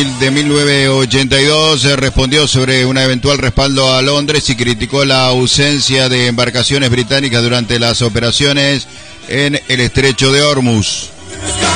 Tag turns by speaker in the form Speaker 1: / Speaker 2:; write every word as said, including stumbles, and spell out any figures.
Speaker 1: de mil novecientos ochenta y dos eh, respondió sobre un eventual respaldo a Londres y criticó la ausencia de embarcaciones británicas durante las operaciones en el estrecho de Hormuz.